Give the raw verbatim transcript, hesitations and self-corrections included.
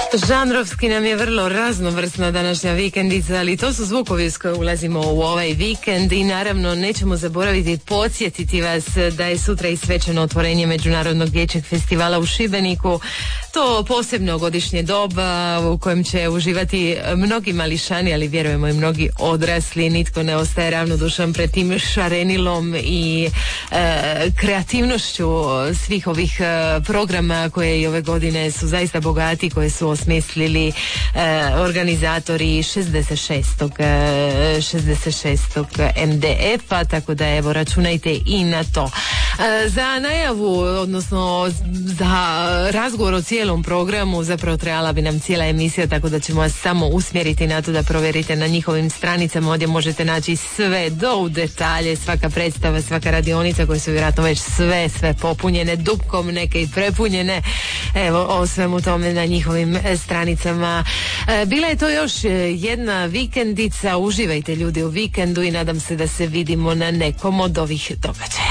Žanrovski nam je vrlo raznovrsna današnja vikendica, ali to su zvukovi s koje ulazimo u ovaj vikend i naravno nećemo zaboraviti podsjetiti vas da je sutra i svečano otvorenje Međunarodnog dječjeg festivala u Šibeniku. To posebno godišnje doba u kojem će uživati mnogi mališani, ali vjerujemo i mnogi odrasli. Nitko ne ostaje ravnodušan pred tim šarenilom i e, kreativnošću svih ovih e, programa koje i ove godine su zaista bogati, koje su osmislili e, organizatori šezdeset šestog šezdeset šestog M D F-a, tako da evo računajte i na to. E, za najavu, odnosno za razgovor o cijelom programu, zapravo trebala bi nam cijela emisija, tako da ćemo vas samo usmjeriti na to da provjerite na njihovim stranicama. Ovdje možete naći sve do u detalje, svaka predstava, svaka radionica koje su vjerojatno već sve, sve popunjene dupkom, neke i prepunjene. Evo, o svemu tome na njihovim stranicama. E, bila je to još jedna vikendica. Uživajte ljudi u vikendu i nadam se da se vidimo na nekom od ovih događaja.